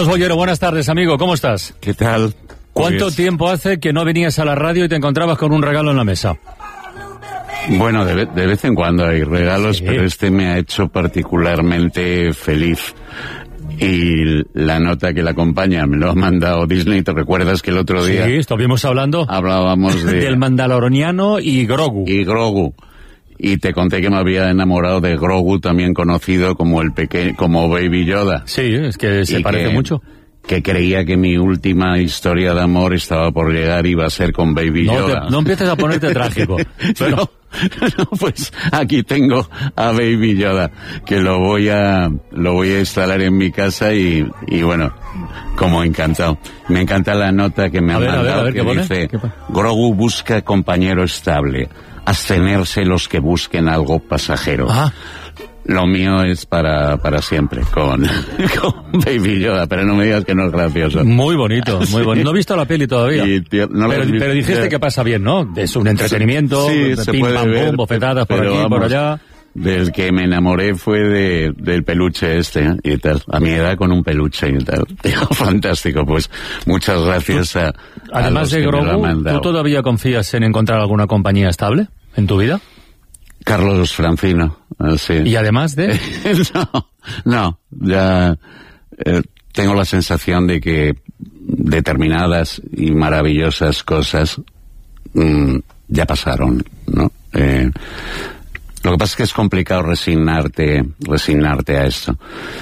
Carlos Bollero, buenas tardes, amigo, ¿cómo estás? ¿Qué tal? ¿Cuánto tiempo hace que no venías a la radio y te encontrabas con un regalo en la mesa? Bueno, de vez en cuando hay regalos, sí, pero este me ha hecho particularmente feliz. Y la nota que la acompaña me lo ha mandado Disney. ¿Te recuerdas que el otro día... Sí, estuvimos hablábamos del Mandaloriano y Grogu. Y te conté que me había enamorado de Grogu, también conocido como como Baby Yoda. Sí, es que se parece mucho. Que creía que mi última historia de amor estaba por llegar y iba a ser con Baby Yoda. No empieces a ponerte trágico. Pero... No, pues aquí tengo a Baby Yoda, que lo voy a instalar en mi casa y bueno, como encantado. Me encanta la nota que me han mandado, que dice: Grogu busca compañero estable, abstenerse los que busquen algo pasajero. Ah. Lo mío es para siempre con Baby Yoda, pero no me digas que no es gracioso. Muy bonito, muy bonito. No he visto la peli todavía. Pero dijiste que pasa bien, ¿no? Es un entretenimiento, sí, se puede ver, pum, bofetadas por aquí, por allá. Del que me enamoré fue del peluche y tal. A mi edad con un peluche y tal. Fantástico, pues muchas gracias a Además de Grogu, ¿tú todavía confías en encontrar alguna compañía estable en tu vida? Carlos Francino, sí. ¿Y además de...? No, ya tengo la sensación de que determinadas y maravillosas cosas ya pasaron, ¿no? Lo que pasa es que es complicado resignarte a esto.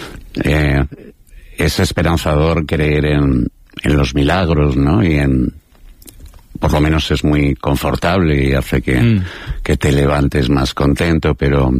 Es esperanzador creer en los milagros, ¿no? Y por lo menos es muy confortable y hace que te levantes más contento, pero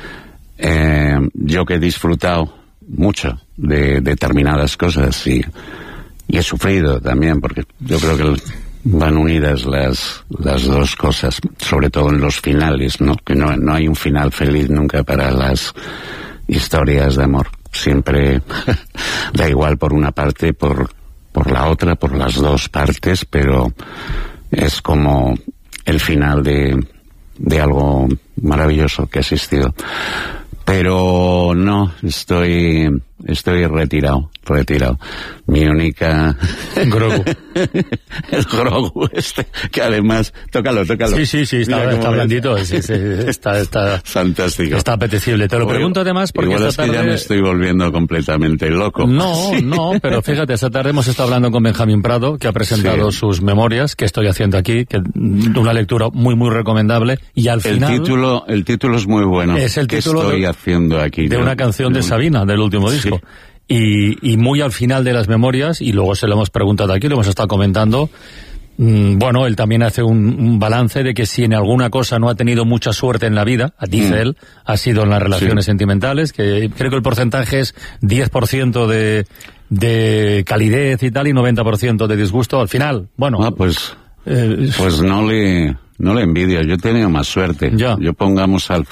yo que he disfrutado mucho de determinadas cosas y he sufrido también, porque yo creo que van unidas las dos cosas, sobre todo en los finales, ¿no? Que no hay un final feliz nunca para las historias de amor. Siempre da igual por una parte, por la otra, por las dos partes, pero es como el final de algo maravilloso que ha existido. Pero no, estoy retirado. Mi única... Grogu. El Grogu que además... Tócalo. Sí, está blandito, está fantástico. Está apetecible. Te lo pregunto además porque igual esta tarde... es que ya me estoy volviendo completamente loco. No, pero fíjate, esta tarde hemos estado hablando con Benjamín Prado, que ha presentado sus memorias, que estoy haciendo aquí, que una lectura muy, muy recomendable, y al final... El título es muy bueno. Es el título estoy haciendo aquí de una canción de Sabina, del último disco. Y muy al final de las memorias, y luego se lo hemos preguntado aquí, lo hemos estado comentando, bueno, él también hace un balance de que si en alguna cosa no ha tenido mucha suerte en la vida, dice él, ha sido en las relaciones sentimentales, que creo que el porcentaje es 10% de calidez y tal, y 90% de disgusto al final. Bueno, pues no le envidio, yo he tenido más suerte. Ya. Yo pongamos al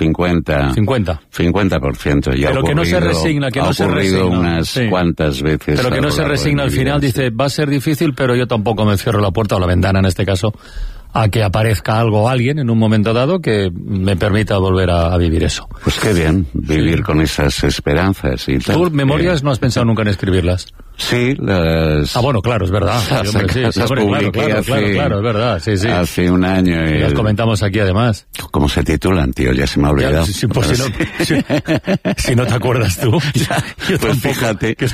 50%. Ya pero que no se resigna, unas cuantas veces. Pero que no se resigna al final, dice, va a ser difícil, pero yo tampoco me cierro la puerta o la ventana en este caso a que aparezca algo o alguien en un momento dado que me permita volver a vivir eso. Pues qué bien, vivir con esas esperanzas y tal. ¿Tú memorias no has pensado nunca en escribirlas? Sí, las... bueno, claro, es verdad. Claro, es verdad, sí. Hace un año. Las comentamos aquí además. ¿Cómo se titulan, tío? Ya se me ha olvidado. Si no te acuerdas tú. Yo pues tampoco, fíjate.